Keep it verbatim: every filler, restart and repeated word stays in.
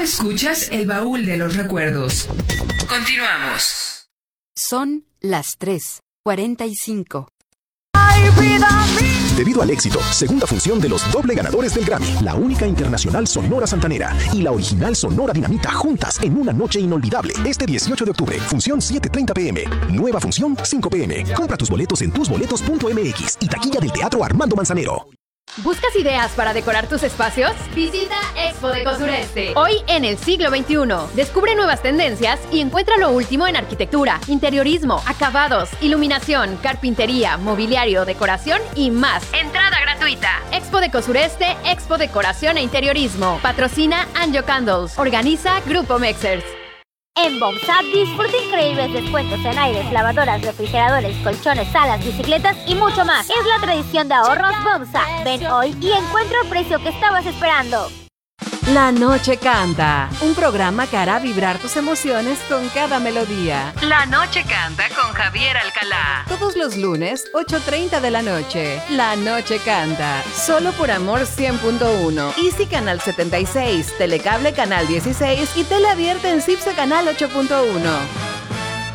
escuchas El Baúl de los Recuerdos. Continuamos. Son las tres cuarenta y cinco. Debido al éxito, segunda función de los doble ganadores del Grammy, la única internacional Sonora Santanera y la original Sonora Dinamita juntas en una noche inolvidable. Este dieciocho de octubre, función siete treinta pm, nueva función cinco pm. Compra tus boletos en tusboletos punto m x y taquilla del Teatro Armando Manzanero. ¿Buscas ideas para decorar tus espacios? Visita Expo Deco Sureste. Hoy en el siglo veintiuno. Descubre nuevas tendencias y encuentra lo último en arquitectura, interiorismo, acabados, iluminación, carpintería, mobiliario, decoración y más. Entrada gratuita. Expo Deco Sureste, Expo Decoración e Interiorismo. Patrocina Anjo Candles. Organiza Grupo Mexers. En BOMSA disfruta increíbles descuentos en aires, lavadoras, refrigeradores, colchones, salas, bicicletas y mucho más. Es la tradición de ahorros BOMSA. Ven hoy y encuentra el precio que estabas esperando. La Noche Canta, un programa que hará vibrar tus emociones con cada melodía. La Noche Canta con Javier Alcalá. Todos los lunes, ocho treinta de la noche. La Noche Canta, solo por Amor cien punto uno. Easy Canal setenta y seis, Telecable Canal dieciséis y Teleabierta en Cipse Canal ocho punto uno.